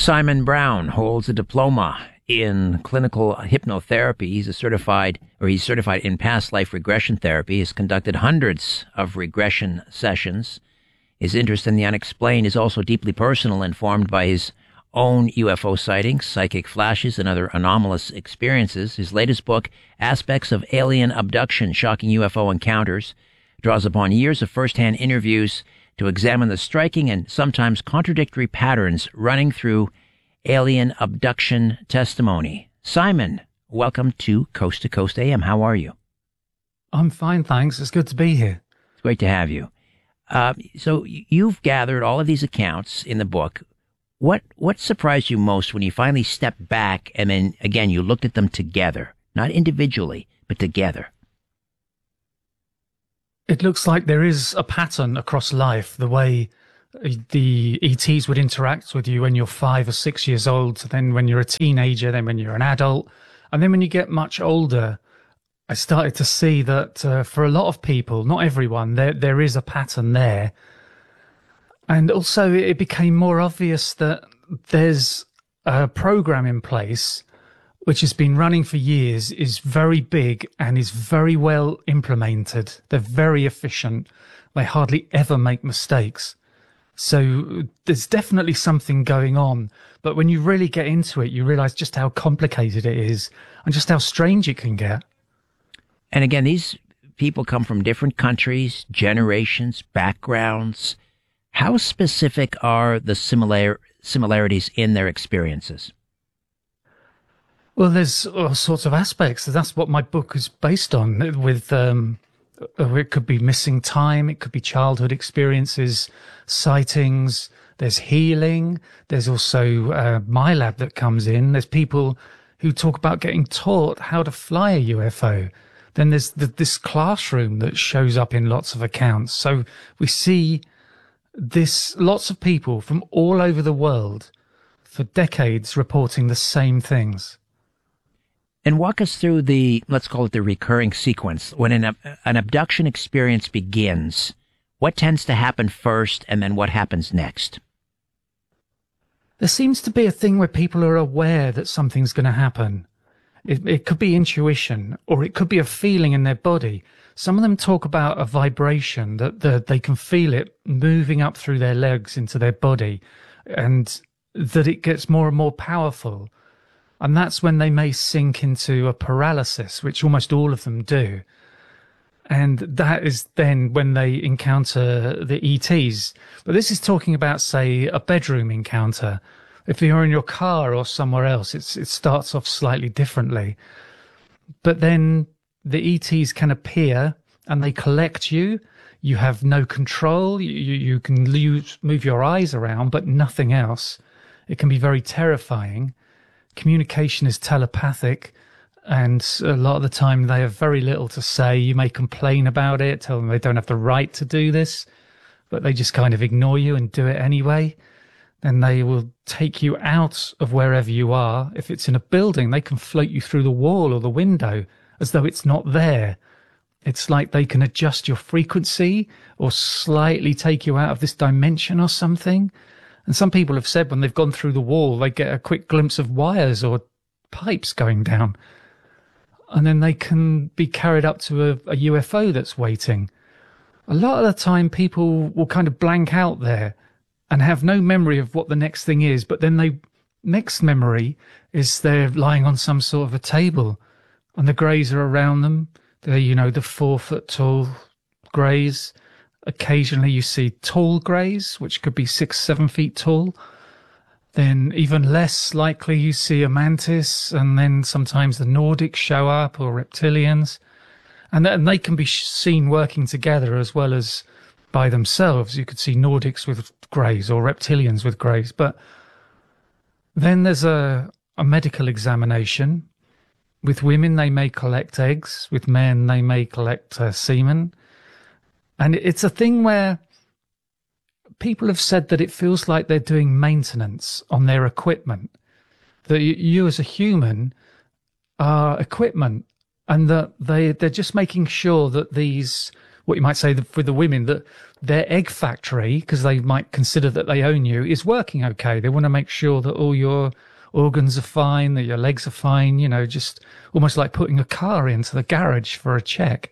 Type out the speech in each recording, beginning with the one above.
Simon Brown holds a diploma in clinical hypnotherapy. He's certified in past life regression therapy. He's conducted hundreds of regression sessions. His interest in the unexplained is also deeply personal, informed by his own UFO sightings, psychic flashes, and other anomalous experiences. His latest book, Aspects of Alien Abduction, Shocking UFO Encounters, draws upon years of first-hand interviews to examine the striking and sometimes contradictory patterns running through alien abduction testimony. Simon, welcome to Coast AM. How are you? I'm fine, thanks. It's good to be here. It's great to have you. So you've gathered all of these accounts in the book. What surprised you most when you finally stepped back and then, again, you looked at them together, not individually, but together? It looks like there is a pattern across life, the way the ETs would interact with you when you're 5 or 6 years old, then when you're a teenager, then when you're an adult. And then when you get much older, I started to see that for a lot of people, not everyone, there is a pattern there. And also it became more obvious that there's a program in place which has been running for years, is very big and is very well implemented. They're very efficient. They hardly ever make mistakes. So there's definitely something going on. But when you really get into it, you realize just how complicated it is and just how strange it can get. And again, these people come from different countries, generations, backgrounds. How specific are the similarities in their experiences? Well, there's all sorts of aspects. That's what my book is based on. With it could be missing time, it could be childhood experiences, sightings. There's healing. There's also my lab that comes in. There's people who talk about getting taught how to fly a UFO. Then there's this classroom that shows up in lots of accounts. So we see lots of people from all over the world for decades reporting the same things. And walk us through let's call it the recurring sequence. When an abduction experience begins, what tends to happen first and then what happens next? There seems to be a thing where people are aware that something's going to happen. It could be intuition, or it could be a feeling in their body. Some of them talk about a vibration that they can feel it moving up through their legs into their body, and that it gets more and more powerful. And that's when they may sink into a paralysis, which almost all of them do. And that is then when they encounter the ETs. But this is talking about, say, a bedroom encounter. If you're in your car or somewhere else, it starts off slightly differently. But then the ETs can appear and they collect you. You have no control. You can move your eyes around, but nothing else. It can be very terrifying. Communication is telepathic, and a lot of the time they have very little to say. You may complain about it, tell them they don't have the right to do this, but they just kind of ignore you and do it anyway. Then they will take you out of wherever you are. If it's in a building, they can float you through the wall or the window as though it's not there. It's like they can adjust your frequency or slightly take you out of this dimension or something. And some people have said when they've gone through the wall, they get a quick glimpse of wires or pipes going down. And then they can be carried up to a UFO that's waiting. A lot of the time, people will kind of blank out there and have no memory of what the next thing is. But then next memory is they're lying on some sort of a table and the greys are around them. They're, the 4 foot tall greys. Occasionally you see tall greys, which could be 6, 7 feet tall. Then even less likely you see a mantis, and then sometimes the Nordics show up, or reptilians. And they can be seen working together as well as by themselves. You could see Nordics with greys or reptilians with greys. But then there's a medical examination. With women, they may collect eggs. With men, they may collect semen. And it's a thing where people have said that it feels like they're doing maintenance on their equipment. That you as a human are equipment, and that they're just making sure that these what you might say with the women, that their egg factory, because they might consider that they own you, is working okay. They want to make sure that all your organs are fine, that your legs are fine, just almost like putting a car into the garage for a check.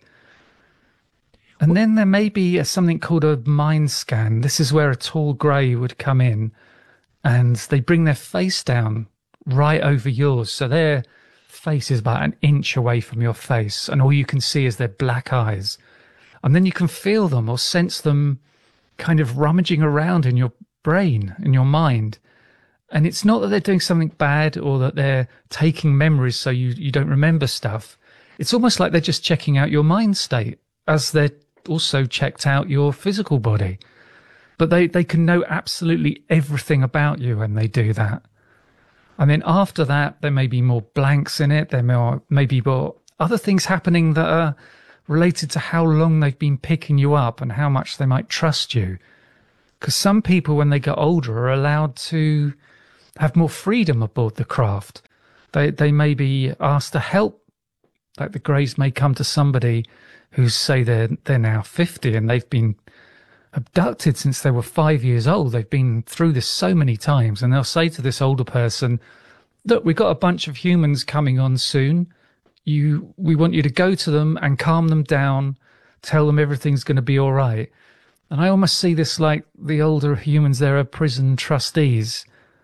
And then there may be something called a mind scan. This is where a tall grey would come in and they bring their face down right over yours. So their face is about an inch away from your face and all you can see is their black eyes. And then you can feel them or sense them kind of rummaging around in your brain, in your mind. And it's not that they're doing something bad or that they're taking memories so you don't remember stuff. It's almost like they're just checking out your mind state as they're also checked out your physical body. But they can know absolutely everything about you when they do that. And then after that, there may be more blanks in it. There may be more other things happening that are related to how long they've been picking you up and how much they might trust you. Because some people, when they get older, are allowed to have more freedom aboard the craft. They may be asked to help. Like the Greys may come to somebody who say they're now 50 and they've been abducted since they were 5 years old. They've been through this so many times, and they'll say to this older person, look, we've got a bunch of humans coming on soon. We want you to go to them and calm them down, tell them everything's going to be all right. And I almost see this like the older humans, they're prison trustees.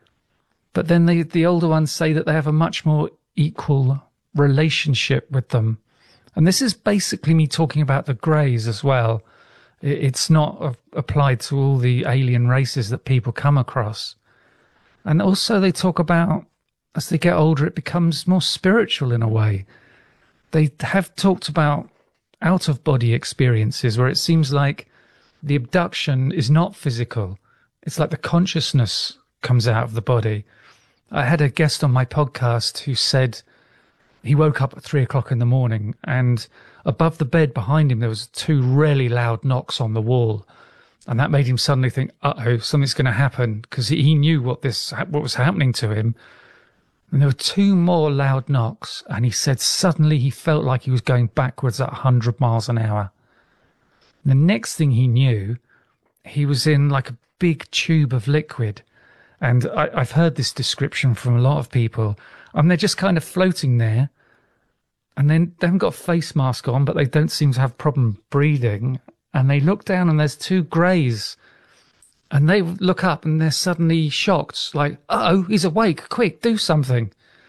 But then the older ones say that they have a much more equal relationship with them. And this is basically me talking about the Greys as well. It's not applied to all the alien races that people come across. And also they talk about, as they get older, it becomes more spiritual in a way. They have talked about out-of-body experiences where it seems like the abduction is not physical. It's like the consciousness comes out of the body. I had a guest on my podcast who said he woke up at 3 o'clock in the morning and above the bed behind him, there was 2 really loud knocks on the wall. And that made him suddenly think, uh-oh, something's going to happen, because he knew what was happening to him. And there were 2 more loud knocks. And he said suddenly he felt like he was going backwards at 100 miles an hour. And the next thing he knew, he was in like a big tube of liquid. And I've heard this description from a lot of people. And they're just kind of floating there. And then they haven't got a face mask on, but they don't seem to have a problem breathing. And they look down and there's 2 Greys. And they look up and they're suddenly shocked. Like, uh-oh, he's awake. Quick, do something.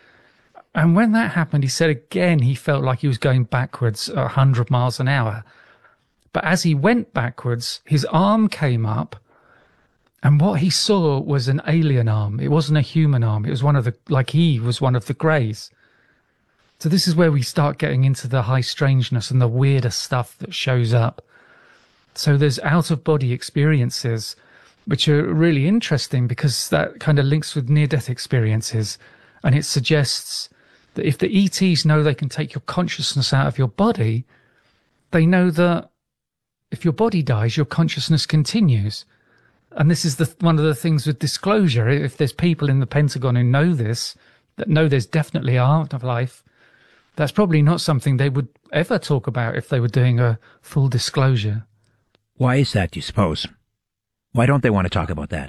And when that happened, he said again he felt like he was going backwards at 100 miles an hour. But as he went backwards, his arm came up. And what he saw was an alien arm. It wasn't a human arm. It was he was one of the Greys. So this is where we start getting into the high strangeness and the weirder stuff that shows up. So there's out-of-body experiences, which are really interesting because that kind of links with near-death experiences. And it suggests that if the ETs know they can take your consciousness out of your body, they know that if your body dies, your consciousness continues. And this is one of the things with disclosure. If there's people in the Pentagon who know this, that know there's definitely a afterlife, that's probably not something they would ever talk about if they were doing a full disclosure. Why is that, do you suppose? Why don't they want to talk about that?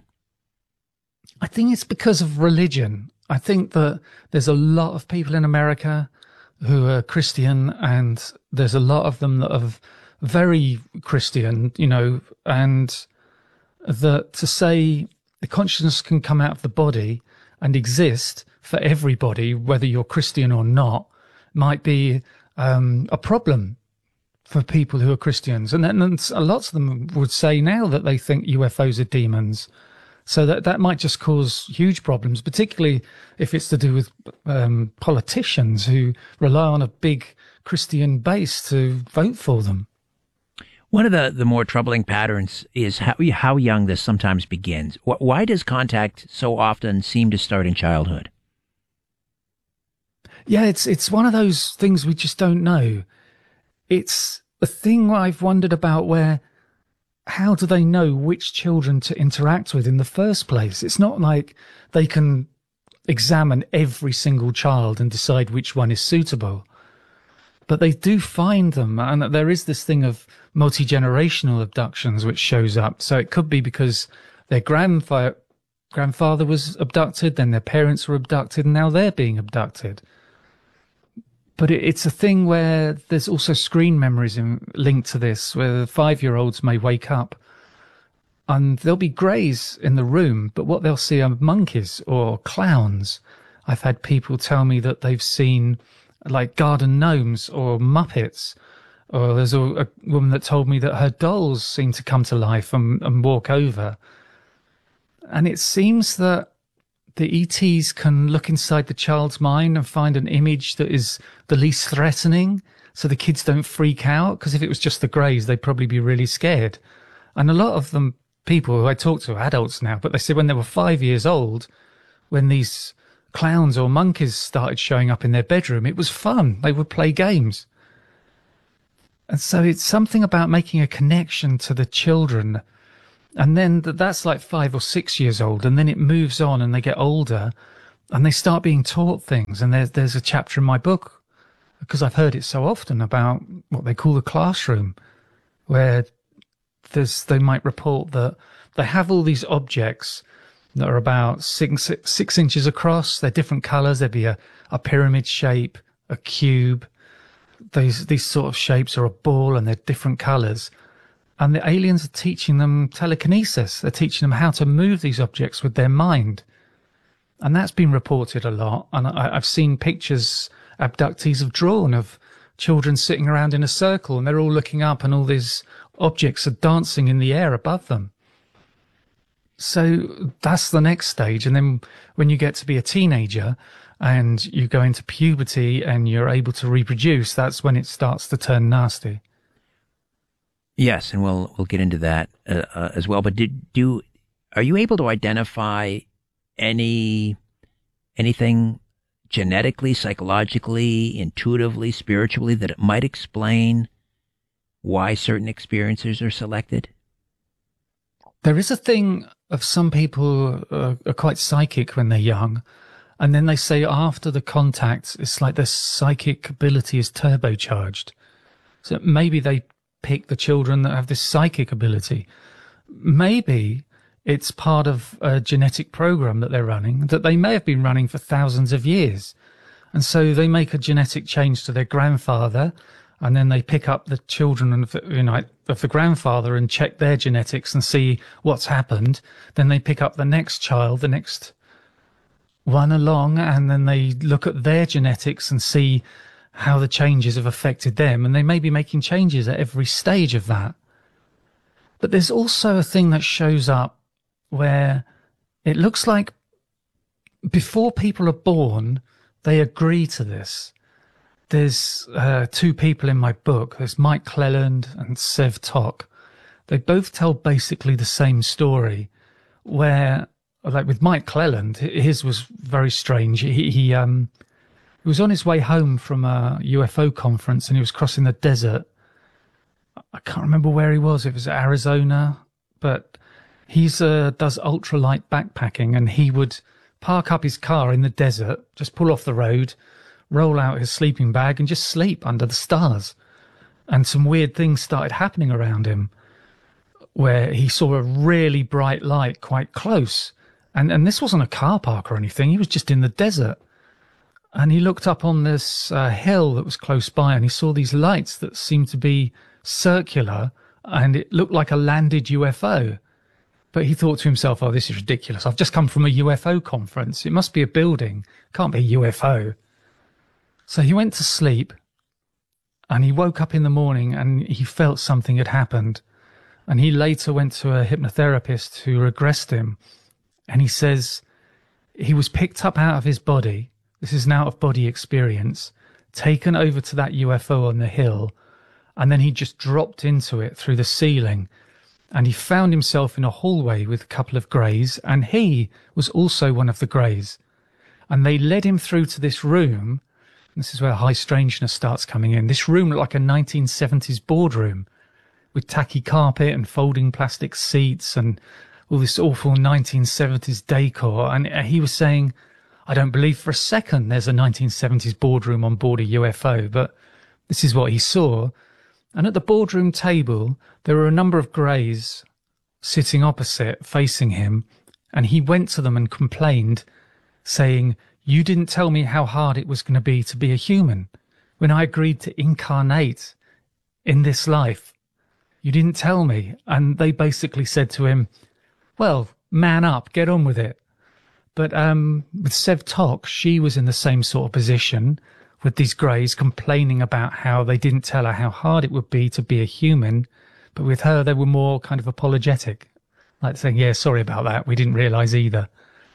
I think it's because of religion. I think that there's a lot of people in America who are Christian, and there's a lot of them that are very Christian, and that to say the consciousness can come out of the body and exist for everybody, whether you're Christian or not, might be a problem for people who are Christians. And lots of them would say now that they think UFOs are demons. So that might just cause huge problems, particularly if it's to do with politicians who rely on a big Christian base to vote for them. One of the more troubling patterns is how young this sometimes begins. Why does contact so often seem to start in childhood? Yeah, it's one of those things we just don't know. It's a thing I've wondered about where, how do they know which children to interact with in the first place? It's not like they can examine every single child and decide which one is suitable. But they do find them, and there is this thing of multi-generational abductions which shows up. So it could be because their grandfather was abducted, then their parents were abducted, and now they're being abducted. But it's a thing where there's also screen memories linked to this, where the 5-year-olds may wake up and there'll be greys in the room, but what they'll see are monkeys or clowns. I've had people tell me that they've seen like garden gnomes or Muppets. Or there's a woman that told me that her dolls seem to come to life and walk over. And it seems that the ETs can look inside the child's mind and find an image that is the least threatening, so the kids don't freak out, because if it was just the greys, they'd probably be really scared. And a lot of them, people who I talk to, are adults now, but they said when they were 5 years old, when these clowns or monkeys started showing up in their bedroom, it was fun. They would play games. And so it's something about making a connection to the children. And then that's like 5 or 6 years old. And then it moves on and they get older and they start being taught things. And there's a chapter in my book, because I've heard it so often, about what they call the classroom, where they might report that they have all these objects that are about six inches across. They're different colors. There'd be a pyramid shape, a cube. These sort of shapes are a ball, and they're different colors. And the aliens are teaching them telekinesis. They're teaching them how to move these objects with their mind. And that's been reported a lot. And I've seen pictures abductees have drawn of children sitting around in a circle, and they're all looking up and all these objects are dancing in the air above them. So that's the next stage. And then when you get to be a teenager and you go into puberty and you're able to reproduce, that's when it starts to turn nasty. Yes, and we'll get into that as well. But are you able to identify anything genetically, psychologically, intuitively, spiritually that it might explain why certain experiences are selected? There is a thing of some people are quite psychic when they're young, and then they say after the contact, it's like their psychic ability is turbocharged. So maybe they pick the children that have this psychic ability. Maybe it's part of a genetic program that they're running, that they may have been running for thousands of years. And so they make a genetic change to their grandfather, and then they pick up the children of the grandfather and check their genetics and see what's happened. Then they pick up the next child, the next one along, and then they look at their genetics and see how the changes have affected them. And they may be making changes at every stage of that. But there's also a thing that shows up where it looks like before people are born, they agree to this. There's 2 people in my book. There's Mike Cleland and Sev Tok. They both tell basically the same story, where, like with Mike Cleland, his was very strange. He was on his way home from a UFO conference, and he was crossing the desert. I can't remember where he was. It was Arizona, but he's does ultralight backpacking, and he would park up his car in the desert, just pull off the road, roll out his sleeping bag and just sleep under the stars. And some weird things started happening around him, where he saw a really bright light quite close. And this wasn't a car park or anything. He was just in the desert. And he looked up on this hill that was close by, and he saw these lights that seemed to be circular, and it looked like a landed UFO. But he thought to himself, oh, this is ridiculous. I've just come from a UFO conference. It must be a building. Can't be a UFO. So he went to sleep, and he woke up in the morning and he felt something had happened. And he later went to a hypnotherapist who regressed him. And he says he was picked up out of his body. This is an out-of-body experience, taken over to that UFO on the hill, and then he just dropped into it through the ceiling. And he found himself in a hallway with a couple of greys, and he was also one of the greys. And they led him through to this room. This is where high strangeness starts coming in. This room looked like a 1970s boardroom with tacky carpet and folding plastic seats and all this awful 1970s decor. And he was saying, I don't believe for a second there's a 1970s boardroom on board a UFO, but This is what he saw. And at the boardroom table, there were a number of greys sitting opposite, facing him. And he went to them and complained, saying, "You didn't tell me how hard it was going to be a human. When I agreed to incarnate in this life, you didn't tell me." And they basically said to him, "Well, man up, get on with it." But with Sev Tok, she was in the same sort of position with these greys complaining about how they didn't tell her how hard it would be to be a human. But with her, they were more kind of apologetic, like saying, "Yeah, sorry about that. We didn't realize either."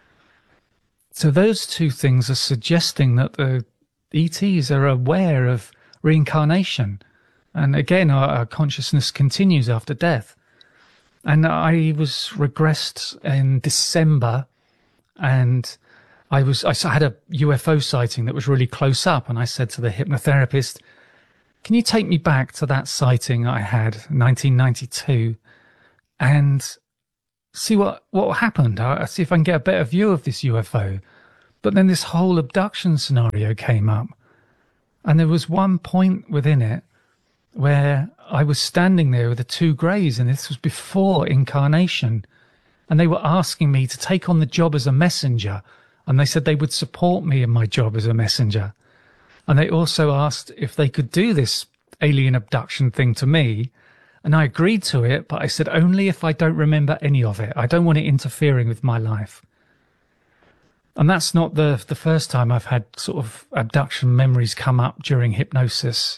So those two things are suggesting that the ETs are aware of reincarnation. And again, our consciousness continues after death. And I was regressed in December, and I had a UFO sighting that was really close up. And I said to the hypnotherapist, "Can you take me back to that sighting I had in 1992 and see what happened? I'll see if I can get a better view of this UFO." But then this whole abduction scenario came up. And there was one point within it where I was standing there with the two greys, and this was before incarnation. And they were asking me to take on the job as a messenger. And they said they would support me in my job as a messenger. And they also asked if they could do this alien abduction thing to me. And I agreed to it, but I said only if I don't remember any of it. I don't want it interfering with my life. And that's not the first time I've had sort of abduction memories come up during hypnosis.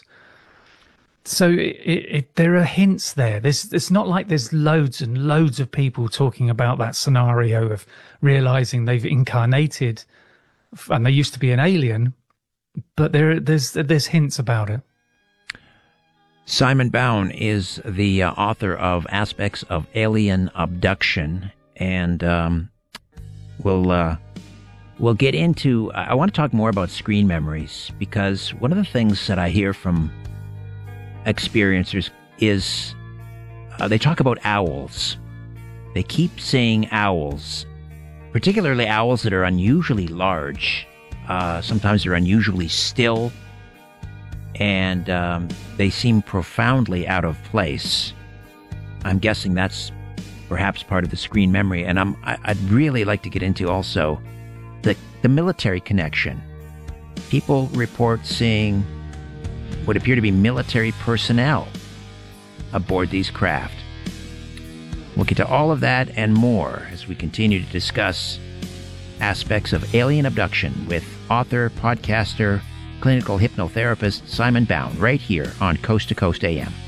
So there are hints there. It's not like there's loads and loads of people talking about that scenario of realizing they've incarnated and they used to be an alien, but there's hints about it. Simon Bown is the author of Aspects of Alien Abduction, and we'll get into. I want to talk more about screen memories, because one of the things that I hear from experiencers is they talk about owls. They keep saying owls, particularly owls that are unusually large. Sometimes they're unusually still, and they seem profoundly out of place. I'm guessing that's perhaps part of the screen memory, and I'd really like to get into also the military connection. People report seeing what appear to be military personnel aboard these craft. We'll get to all of that and more as we continue to discuss aspects of alien abduction with author, podcaster, clinical hypnotherapist Simon Bown, right here on Coast to Coast AM.